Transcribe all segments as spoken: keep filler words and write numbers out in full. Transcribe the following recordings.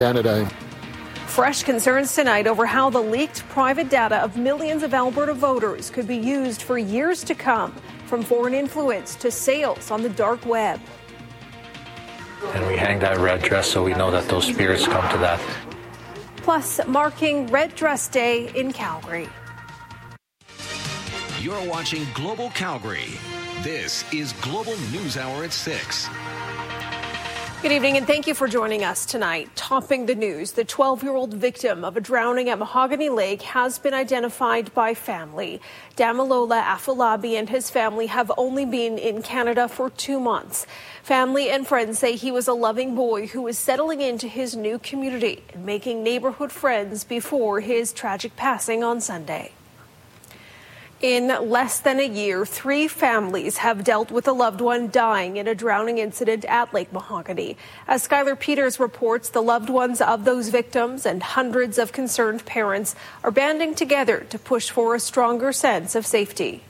Canada. Fresh concerns tonight over how the leaked private data of millions of Alberta voters could be used for years to come, from foreign influence to sales on the dark web. And we hang that red dress so we know that those spirits come to that. Plus, marking Red Dress Day in Calgary. You're watching Global Calgary. This is Global News Hour at six. Good evening, and thank you for joining us tonight. Topping the news, the twelve-year-old victim of a drowning at Mahogany Lake has been identified by family. Damilola Afolabi and his family have only been in Canada for two months. Family and friends say he was a loving boy who was settling into his new community and making neighborhood friends before his tragic passing on Sunday. In less than a year, three families have dealt with a loved one dying in a drowning incident at Lake Mahogany. As Skylar Peters reports, the loved ones of those victims and hundreds of concerned parents are banding together to push for a stronger sense of safety.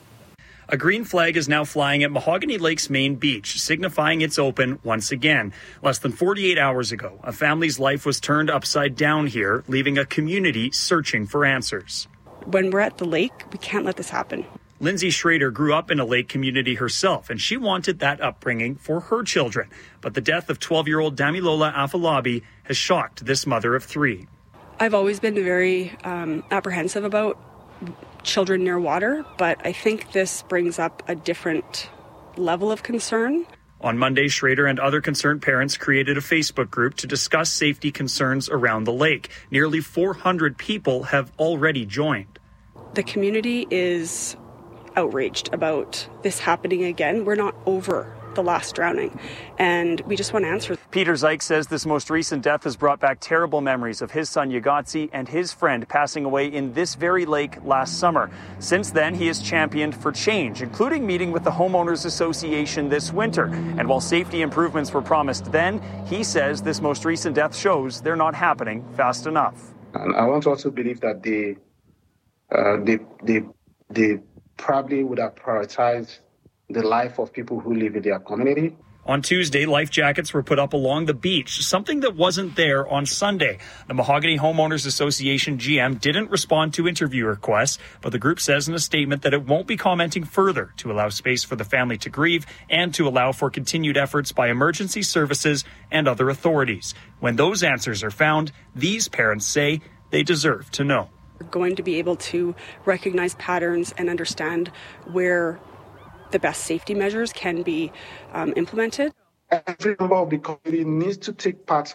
A green flag is now flying at Mahogany Lake's main beach, signifying it's open once again. Less than forty-eight hours ago, a family's life was turned upside down here, leaving a community searching for answers. When we're at the lake, we can't let this happen. Lindsay Schrader grew up in a lake community herself, and she wanted that upbringing for her children. But the death of twelve-year-old Damilola Afolabi has shocked this mother of three. I've always been very um, apprehensive about children near water, but I think this brings up a different level of concern. On Monday, Schrader and other concerned parents created a Facebook group to discuss safety concerns around the lake. Nearly four hundred people have already joined. The community is outraged about this happening again. We're not over the last drowning, and we just want answers. Peter Zyke says this most recent death has brought back terrible memories of his son Yagotsi and his friend passing away in this very lake last summer. Since then, he has championed for change, including meeting with the Homeowners Association this winter. And while safety improvements were promised then, he says this most recent death shows they're not happening fast enough. And I want to also believe that they, uh, they, they, they probably would have prioritized the life of people who live in their community. On Tuesday, life jackets were put up along the beach, something that wasn't there on Sunday. The Mahogany Homeowners Association G M didn't respond to interview requests, but the group says in a statement that it won't be commenting further to allow space for the family to grieve and to allow for continued efforts by emergency services and other authorities. When those answers are found, these parents say they deserve to know. We're going to be able to recognize patterns and understand where the best safety measures can be um, implemented. Every member of the community needs to take part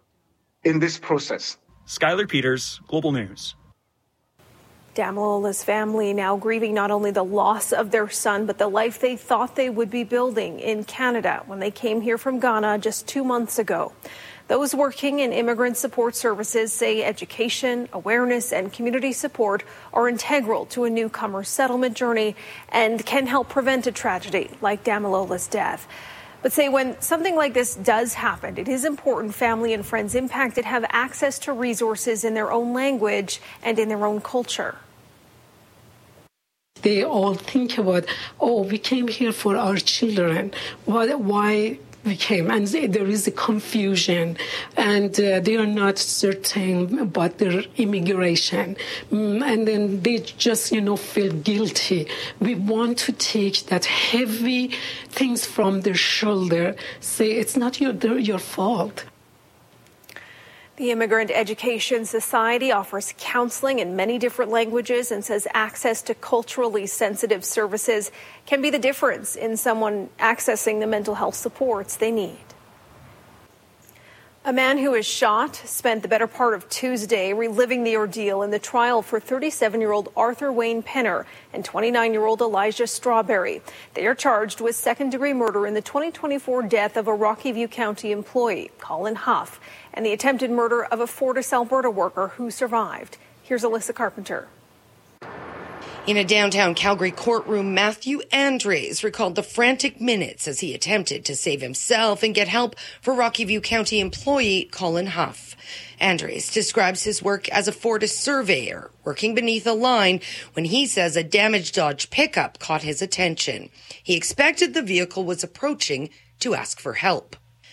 in this process. Skylar Peters, Global News. Damilola's family now grieving not only the loss of their son, but the life they thought they would be building in Canada when they came here from Ghana just two months ago. Those working in immigrant support services say education, awareness, and community support are integral to a newcomer settlement journey and can help prevent a tragedy like Damilola's death. But say when something like this does happen, it is important family and friends impacted have access to resources in their own language and in their own culture. They all think about, oh, we came here for our children. What, why we came? And there is a confusion, and uh, they are not certain about their immigration. Mm, and then they just, you know, feel guilty. We want to take that heavy things from their shoulder, say it's not your, your fault. The Immigrant Education Society offers counseling in many different languages and says access to culturally sensitive services can be the difference in someone accessing the mental health supports they need. A man who was shot spent the better part of Tuesday reliving the ordeal in the trial for thirty-seven-year-old Arthur Wayne Penner and twenty-nine-year-old Elijah Strawberry. They are charged with second-degree murder in the twenty twenty-four death of a Rocky View County employee, Colin Huff, and the attempted murder of a Fortis Alberta worker who survived. Here's Alyssa Carpenter. In a downtown Calgary courtroom, Matthew Andres recalled the frantic minutes as he attempted to save himself and get help for Rocky View County employee Colin Huff. Andres describes his work as a Fortis surveyor, working beneath a line when he says a damaged Dodge pickup caught his attention. He expected the vehicle was approaching to ask for help.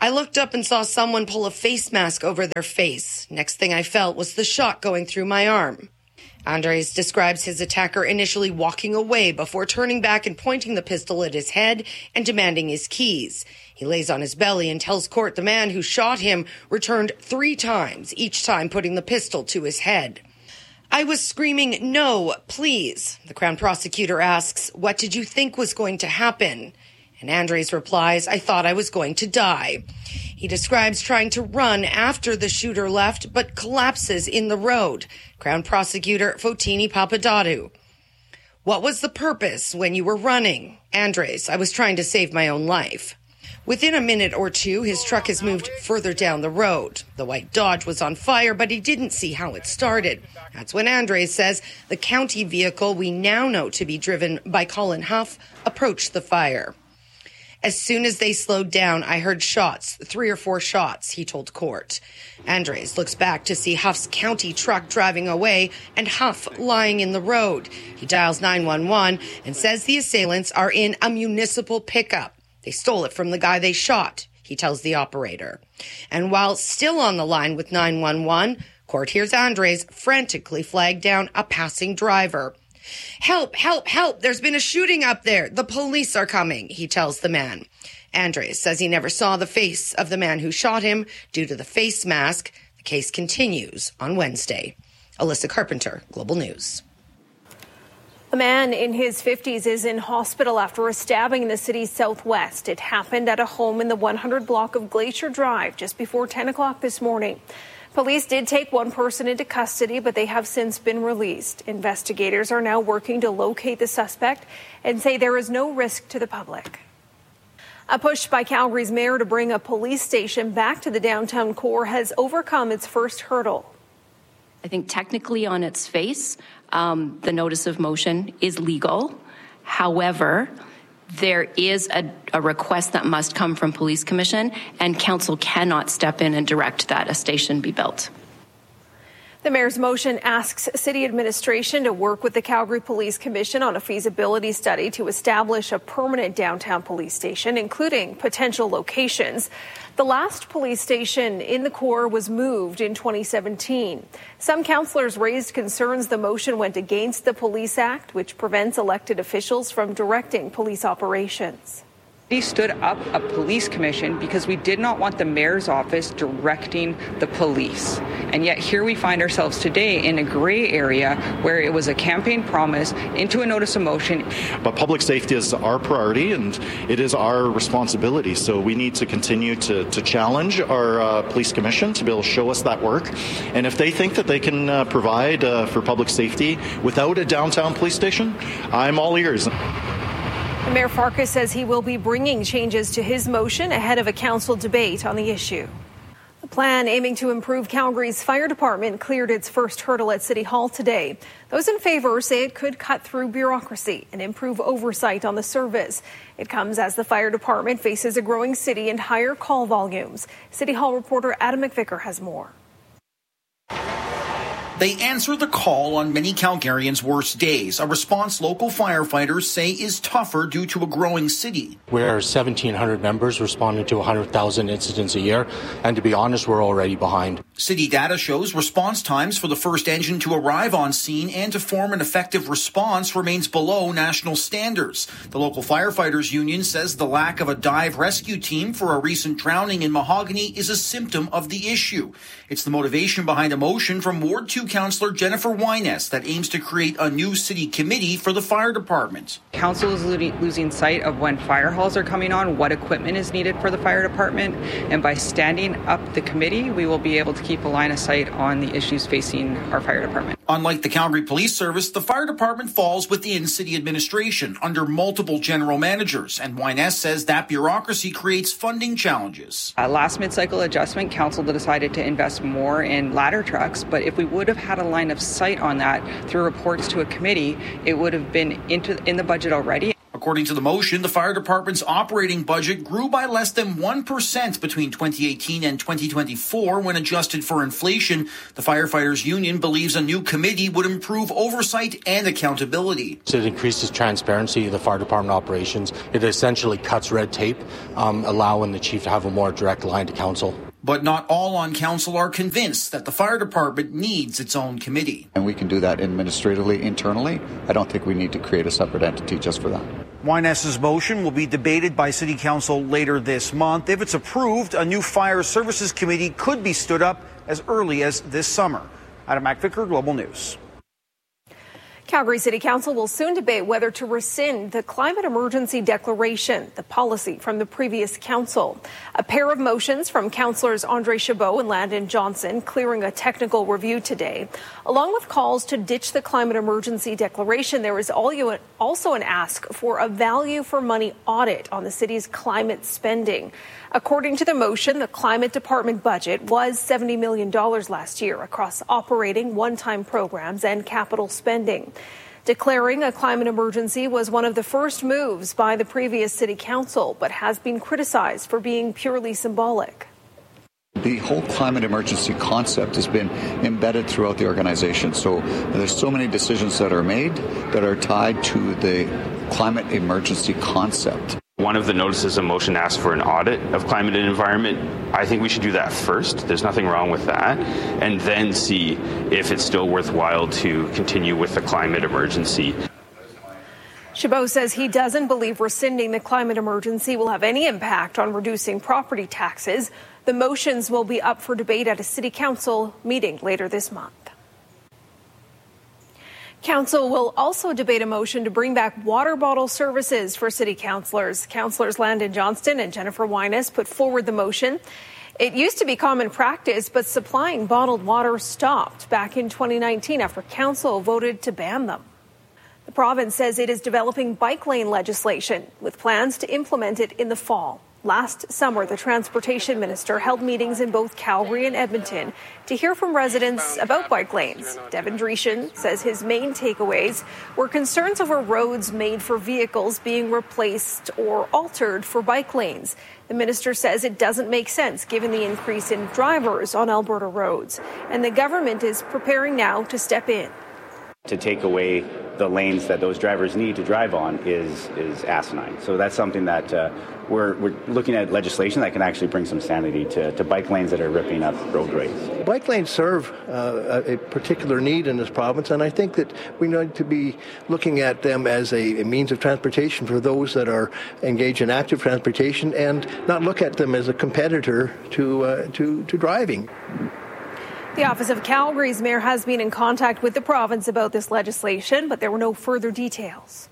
I looked up and saw someone pull a face mask over their face. Next thing I felt was the shot going through my arm. Andres describes his attacker initially walking away before turning back and pointing the pistol at his head and demanding his keys. He lays on his belly and tells court the man who shot him returned three times, each time putting the pistol to his head. I was screaming, "No, please." The Crown prosecutor asks, "What did you think was going to happen?" And Andres replies, "I thought I was going to die." He describes trying to run after the shooter left, but collapses in the road. Crown prosecutor Fotini Papadadou. What was the purpose when you were running? Andres, I was trying to save my own life. Within a minute or two, his truck has moved further down the road. The white Dodge was on fire, but he didn't see how it started. That's when Andres says the county vehicle we now know to be driven by Colin Huff approached the fire. As soon as they slowed down, I heard shots, three or four shots, he told court. Andres looks back to see Huff's county truck driving away and Huff lying in the road. He dials nine one one and says the assailants are in a municipal pickup. They stole it from the guy they shot, he tells the operator. And while still on the line with nine one one, court hears Andres frantically flag down a passing driver. Help, help, help, there's been a shooting up there. The police are coming, he tells the man. Andres says he never saw the face of the man who shot him due to the face mask. The case continues on Wednesday. Alyssa Carpenter, Global News. A man in his fifties is in hospital after a stabbing in the city's southwest. It happened at a home in the one hundred block of Glacier Drive just before ten o'clock this morning. Police did take one person into custody, but they have since been released. Investigators are now working to locate the suspect and say there is no risk to the public. A push by Calgary's mayor to bring a police station back to the downtown core has overcome its first hurdle. I think technically on its face, um, the notice of motion is legal. However, there is a, a request that must come from Police Commission, and council cannot step in and direct that a station be built. The mayor's motion asks city administration to work with the Calgary Police Commission on a feasibility study to establish a permanent downtown police station, including potential locations. The last police station in the core was moved in twenty seventeen. Some councillors raised concerns the motion went against the Police Act, which prevents elected officials from directing police operations. We stood up a police commission because we did not want the mayor's office directing the police. And yet here we find ourselves today in a gray area where it was a campaign promise into a notice of motion. But public safety is our priority and it is our responsibility. So we need to continue to, to challenge our uh, police commission to be able to show us that work. And if they think that they can uh, provide uh, for public safety without a downtown police station, I'm all ears. Mayor Farkas says he will be bringing changes to his motion ahead of a council debate on the issue. The plan aiming to improve Calgary's fire department cleared its first hurdle at City Hall today. Those in favor say it could cut through bureaucracy and improve oversight on the service. It comes as the fire department faces a growing city and higher call volumes. City Hall reporter Adam McVicker has more. They answer the call on many Calgarians' worst days, a response local firefighters say is tougher due to a growing city. We're seventeen hundred members responding to one hundred thousand incidents a year, and to be honest, we're already behind. City data shows response times for the first engine to arrive on scene and to form an effective response remains below national standards. The local firefighters union says the lack of a dive rescue team for a recent drowning in Mahogany is a symptom of the issue. It's the motivation behind a motion from Ward two Councillor Jennifer Wyness that aims to create a new city committee for the fire department. Council is losing sight of when fire halls are coming on, what equipment is needed for the fire department, and by standing up the committee, we will be able to keep a line of sight on the issues facing our fire department. Unlike the Calgary Police Service, the fire department falls within city administration under multiple general managers, and Wyness says that bureaucracy creates funding challenges. Uh, last mid-cycle adjustment, Council decided to invest more in ladder trucks, but if we would have had a line of sight on that through reports to a committee, it would have been into in the budget already. According to the motion, the fire department's operating budget grew by less than one percent between twenty eighteen and twenty twenty-four when adjusted for inflation. The firefighters union believes a new committee would improve oversight and accountability. It increases transparency of the fire department operations. It essentially cuts red tape, um, allowing the chief to have a more direct line to council. But not all on council are convinced that the fire department needs its own committee. And we can do that administratively, internally. I don't think we need to create a separate entity just for that. Wyness's motion will be debated by City Council later this month. If it's approved, a new fire services committee could be stood up as early as this summer. Adam McVicker, Global News. Calgary City Council will soon debate whether to rescind the climate emergency declaration, the policy from the previous council. A pair of motions from councillors Andre Chabot and Landon Johnson clearing a technical review today. Along with calls to ditch the climate emergency declaration, there is also an ask for a value for money audit on the city's climate spending. According to the motion, the climate department budget was seventy million dollars last year across operating one-time programs and capital spending. Declaring a climate emergency was one of the first moves by the previous city council, but has been criticized for being purely symbolic. The whole climate emergency concept has been embedded throughout the organization. So there's so many decisions that are made that are tied to the climate emergency concept. One of the notices of motion asks for an audit of climate and environment. I think we should do that first. There's nothing wrong with that. And then see if it's still worthwhile to continue with the climate emergency. Chabot says he doesn't believe rescinding the climate emergency will have any impact on reducing property taxes. The motions will be up for debate at a city council meeting later this month. Council will also debate a motion to bring back water bottle services for city councillors. Councillors Landon Johnston and Jennifer Wyness put forward the motion. It used to be common practice, but supplying bottled water stopped back in twenty nineteen after council voted to ban them. The province says it is developing bike lane legislation with plans to implement it in the fall. Last summer, the transportation minister held meetings in both Calgary and Edmonton to hear from residents about bike lanes. Devin Dreeshen says his main takeaways were concerns over roads made for vehicles being replaced or altered for bike lanes. The minister says it doesn't make sense given the increase in drivers on Alberta roads, and the government is preparing now to step in. To take away the lanes that those drivers need to drive on is is asinine. So that's something that uh, we're we're looking at legislation that can actually bring some sanity to, to bike lanes that are ripping up roadways. Bike lanes serve uh, a particular need in this province, and I think that we need to be looking at them as a, a means of transportation for those that are engaged in active transportation, and not look at them as a competitor to uh, to, to driving. The Office of Calgary's mayor has been in contact with the province about this legislation, but there were no further details.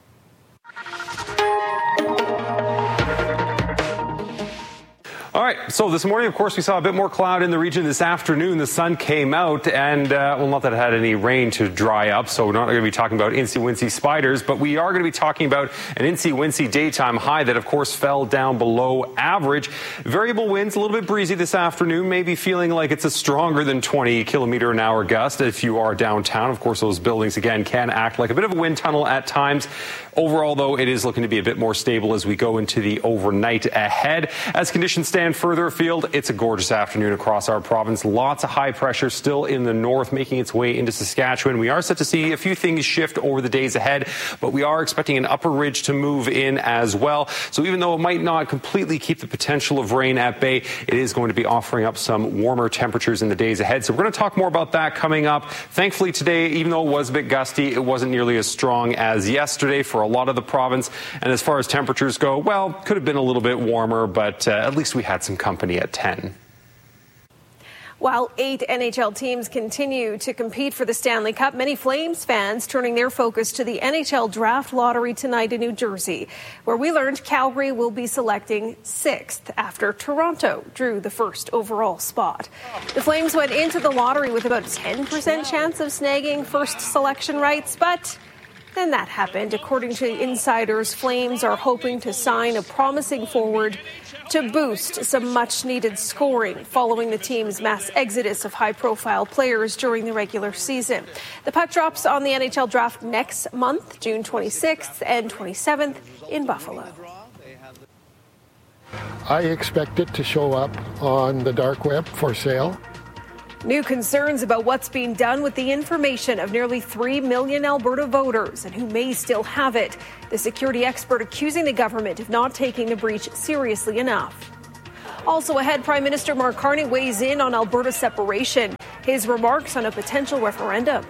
All right, so this morning, of course, we saw a bit more cloud in the region. This afternoon, the sun came out, and, uh, well, not that it had any rain to dry up, so we're not going to be talking about incy-wincy spiders, but we are going to be talking about an incy-wincy daytime high that, of course, fell down below average. Variable winds, a little bit breezy this afternoon, maybe feeling like it's a stronger than twenty kilometer an hour gust if you are downtown. Of course, those buildings, again, can act like a bit of a wind tunnel at times. Overall, though, it is looking to be a bit more stable as we go into the overnight ahead. As conditions stand further afield, it's a gorgeous afternoon across our province. Lots of high pressure still in the north, making its way into Saskatchewan. We are set to see a few things shift over the days ahead, but we are expecting an upper ridge to move in as well. So even though it might not completely keep the potential of rain at bay, it is going to be offering up some warmer temperatures in the days ahead. So we're going to talk more about that coming up. Thankfully today, even though it was a bit gusty, it wasn't nearly as strong as yesterday for a lot of the province. And as far as temperatures go, well, could have been a little bit warmer, but uh, at least we had some company at ten. While eight N H L teams continue to compete for the Stanley Cup, many Flames fans turning their focus to the N H L Draft Lottery tonight in New Jersey, where we learned Calgary will be selecting sixth after Toronto drew the first overall spot. The Flames went into the lottery with about a ten percent chance of snagging first selection rights, but then that happened. According to insiders, Flames are hoping to sign a promising forward to boost some much-needed scoring following the team's mass exodus of high-profile players during the regular season. The puck drops on the N H L draft next month, June twenty-sixth and twenty-seventh in Buffalo. I expect it to show up on the dark web for sale. New concerns about what's being done with the information of nearly three million Alberta voters and who may still have it. The security expert accusing the government of not taking the breach seriously enough. Also ahead, Prime Minister Mark Carney weighs in on Alberta separation. His remarks on a potential referendum.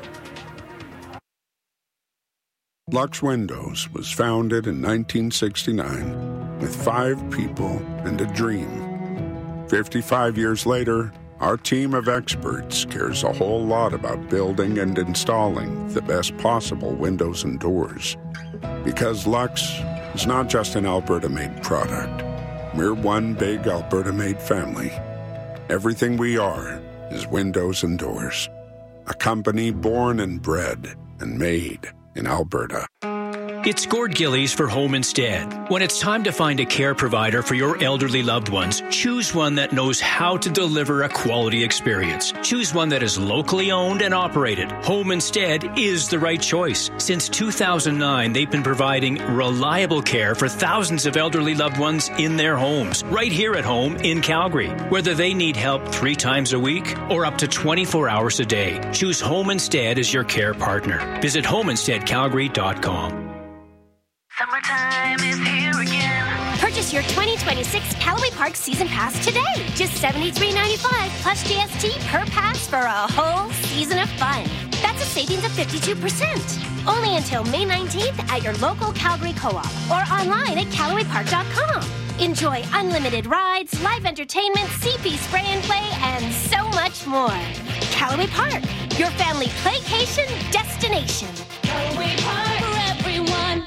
Lux Windows was founded in nineteen sixty-nine with five people and a dream. fifty-five years later, our team of experts cares a whole lot about building and installing the best possible windows and doors. Because Lux is not just an Alberta-made product. We're one big Alberta-made family. Everything we are is windows and doors. A company born and bred and made in Alberta. It's Gord Gillies for Home Instead. When it's time to find a care provider for your elderly loved ones, choose one that knows how to deliver a quality experience. Choose one that is locally owned and operated. Home Instead is the right choice. Since two thousand nine, they've been providing reliable care for thousands of elderly loved ones in their homes, right here at home in Calgary. Whether they need help three times a week or up to twenty-four hours a day, choose Home Instead as your care partner. Visit home instead calgary dot com. Summertime is here again. Purchase your twenty twenty-six Callaway Park Season Pass today. Just seventy-three ninety-five plus G S T per pass for a whole season of fun. That's a savings of fifty-two percent. Only until May nineteenth at your local Calgary Co-op or online at callaway park dot com. Enjoy unlimited rides, live entertainment, C P spray and play, and so much more. Callaway Park, your family playcation destination. Callaway Park for everyone.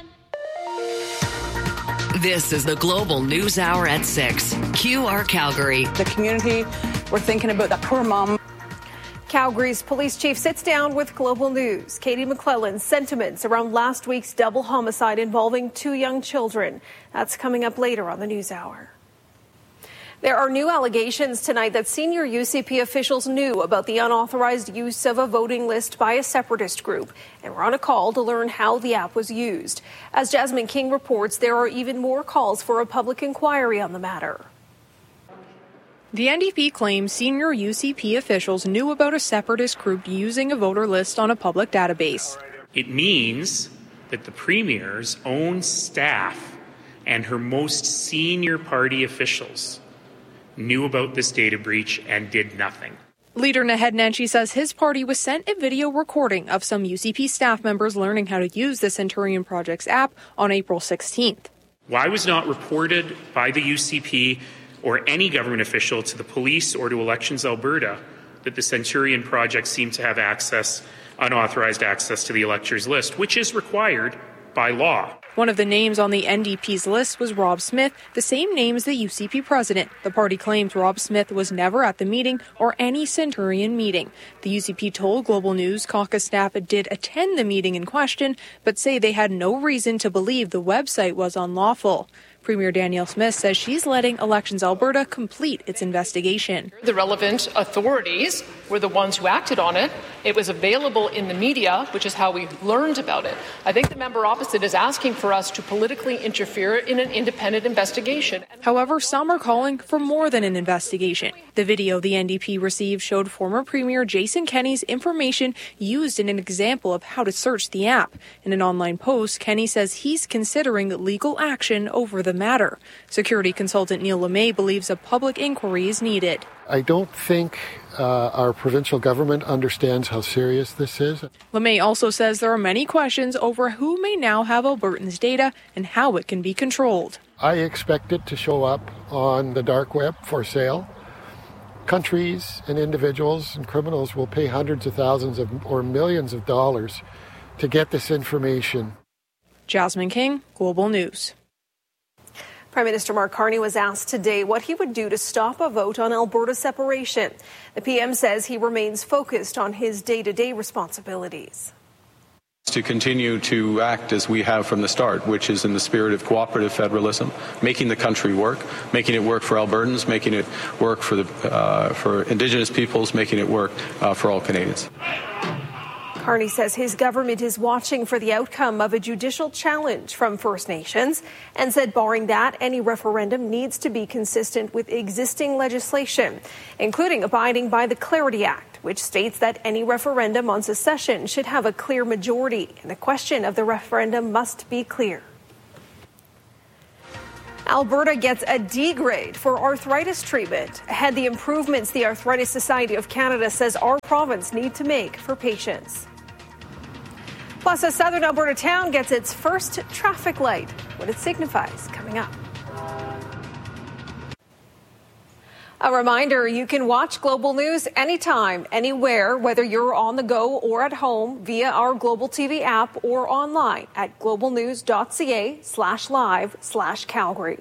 This is the Global News Hour at six. Q R Calgary. The community, we're thinking about that poor mom. Calgary's police chief sits down with Global News. Katie McClellan's sentiments around last week's double homicide involving two young children. That's coming up later on the News Hour. There are new allegations tonight that senior U C P officials knew about the unauthorized use of a voting list by a separatist group and were on a call to learn how the app was used. As Jasmine King reports, there are even more calls for a public inquiry on the matter. The N D P claims senior U C P officials knew about a separatist group using a voter list on a public database. It means that the Premier's own staff and her most senior party officials knew about this data breach and did nothing. Leader Naheed Nenshi says his party was sent a video recording of some U C P staff members learning how to use the Centurion Project's app on April sixteenth. Why was not reported by the U C P or any government official to the police or to Elections Alberta that the Centurion Project seemed to have access, unauthorized access to the electors list, which is required by law? One of the names on the N D P's list was Rob Smith, the same name as the U C P president. The party claims Rob Smith was never at the meeting or any Centurion meeting. The U C P told Global News caucus staff did attend the meeting in question, but say they had no reason to believe the website was unlawful. Premier Danielle Smith says she's letting Elections Alberta complete its investigation. The relevant authorities were the ones who acted on it. It was available in the media, which is how we learned about it. I think the member opposite is asking for us to politically interfere in an independent investigation. However, some are calling for more than an investigation. The video the N D P received showed former Premier Jason Kenney's information used in an example of how to search the app. In an online post, Kenney says he's considering legal action over the matter. Security consultant Neil LeMay believes a public inquiry is needed. I don't think uh, our provincial government understands how serious this is. LeMay also says there are many questions over who may now have Albertans' data and how it can be controlled. I expect it to show up on the dark web for sale. Countries and individuals and criminals will pay hundreds of thousands of, or millions of dollars to get this information. Jasmine King, Global News. Prime Minister Mark Carney was asked today what he would do to stop a vote on Alberta separation. The P M says he remains focused on his day-to-day responsibilities. to continue to act as we have from the start, which is in the spirit of cooperative federalism, making the country work, making it work for Albertans, making it work for the uh, for Indigenous peoples, making it work uh, for all Canadians. Carney says his government is watching for the outcome of a judicial challenge from First Nations and said barring that, any referendum needs to be consistent with existing legislation, including abiding by the Clarity Act, which states that any referendum on secession should have a clear majority, and the question of the referendum must be clear. Alberta gets a D grade for arthritis treatment, ahead the improvements the Arthritis Society of Canada says our province need to make for patients. Plus, a southern Alberta town gets its first traffic light. What it signifies, coming up. A reminder, you can watch Global News anytime, anywhere, whether you're on the go or at home via our Global T V app or online at globalnews.ca slash live slash Calgary.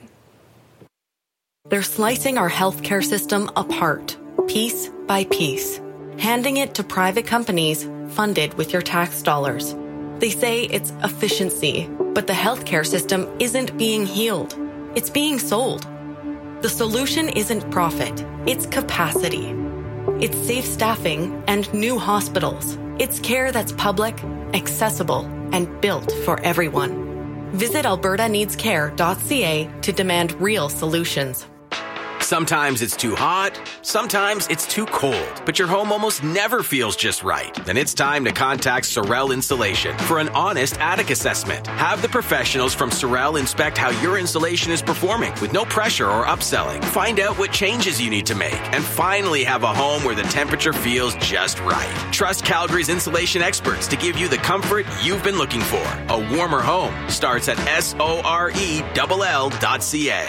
They're slicing our healthcare system apart, piece by piece, handing it to private companies funded with your tax dollars. They say it's efficiency, but the healthcare system isn't being healed. It's being sold. The solution isn't profit, it's capacity. It's safe staffing and new hospitals. It's care that's public, accessible, and built for everyone. Visit alberta needs care dot c a to demand real solutions. Sometimes it's too hot, sometimes it's too cold, but your home almost never feels just right. Then it's time to contact Sorel Insulation for an honest attic assessment. Have the professionals from Sorel inspect how your insulation is performing with no pressure or upselling. Find out what changes you need to make and finally have a home where the temperature feels just right. Trust Calgary's insulation experts to give you the comfort you've been looking for. A warmer home starts at S O R E L L dot C A.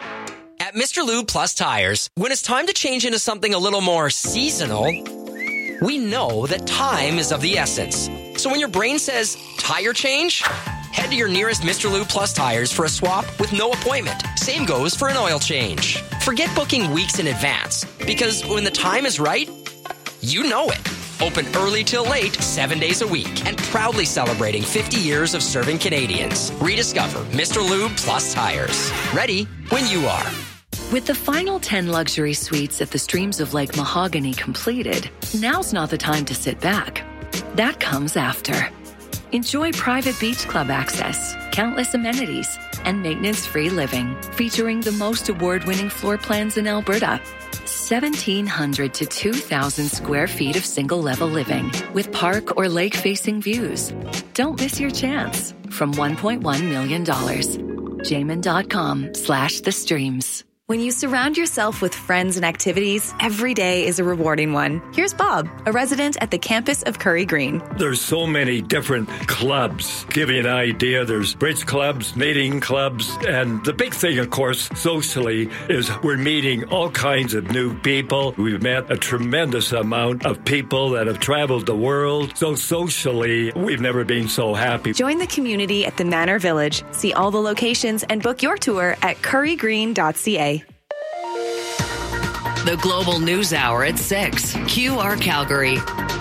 At Mister Lube Plus Tires, when it's time to change into something a little more seasonal, we know that time is of the essence. So when your brain says, tire change, head to your nearest Mister Lube Plus Tires for a swap with no appointment. Same goes for an oil change. Forget booking weeks in advance, because when the time is right, you know it. Open early till late, seven days a week, and proudly celebrating fifty years of serving Canadians. Rediscover Mister Lube Plus Tires. Ready when you are. With the final ten luxury suites at the Streams of Lake Mahogany completed, now's not the time to sit back. That comes after. Enjoy private beach club access, countless amenities, and maintenance-free living, featuring the most award-winning floor plans in Alberta. seventeen hundred to two thousand square feet of single-level living with park or lake-facing views. Don't miss your chance from one point one million dollars. Jamin.com slash the streams. When you surround yourself with friends and activities, every day is a rewarding one. Here's Bob, a resident at the campus of Curry Green. There's so many different clubs. Give you an idea, there's bridge clubs, knitting clubs, and the big thing, of course, socially, is we're meeting all kinds of new people. We've met a tremendous amount of people that have traveled the world. So socially, we've never been so happy. Join the community at the Manor Village. See all the locations and book your tour at curry green dot c a. The Global News Hour at six. Q R Calgary.